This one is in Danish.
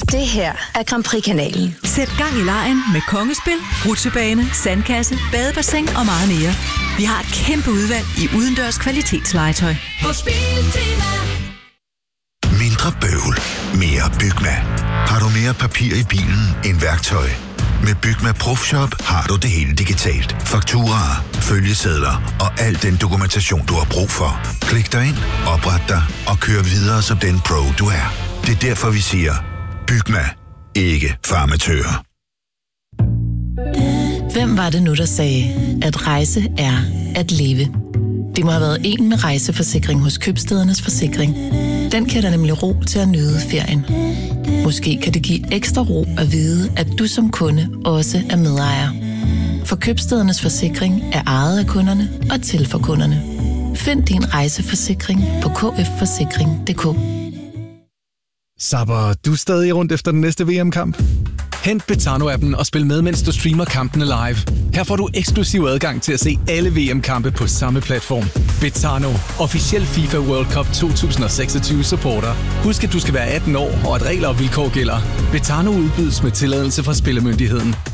Det her er Grand Prix-kanalen. Sæt gang i legen med kongespil, rutsjebane, sandkasse, badebassin og meget mere. Vi har et kæmpe udvalg i udendørs kvalitetslegetøj. Mindre bøvl, mere Bygma. Har du mere papir i bilen end værktøj? Med Bygma ProFshop har du det hele digitalt. Fakturaer, følgesedler og al den dokumentation, du har brug for. Klik dig ind, opret dig og kør videre som den pro, du er. Det er derfor, vi siger, Bygma, ikke farmatører. Hvem var det nu, der sagde, at rejse er at leve? Det må have været en med rejseforsikring hos Købstædernes Forsikring. Den kan der nemlig ro til at nyde ferien. Måske kan det give ekstra ro at vide, at du som kunde også er medejer. For Købstædernes Forsikring er ejet af kunderne og til for kunderne. Find din rejseforsikring på kfforsikring.dk. Zapper du stadig rundt efter den næste VM-kamp? Hent Betano-appen og spil med, mens du streamer kampene live. Her får du eksklusiv adgang til at se alle VM-kampe på samme platform. Betano, officiel FIFA World Cup 2026 supporter. Husk, at du skal være 18 år, og at regler og vilkår gælder. Betano udbydes med tilladelse fra Spillemyndigheden.